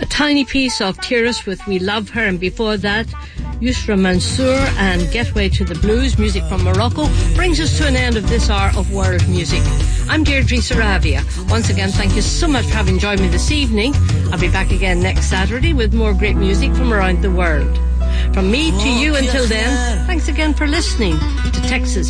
A tiny piece of Tiras with We Love Her, and before that, Yusra Mansour and Getaway to the Blues, music from Morocco, brings us to an end of this hour of World Music. I'm Deirdre Saravia. Once again, thank you so much for having joined me this evening. I'll be back again next Saturday with more great music from around the world. From me to you until then, thanks again for listening to Texas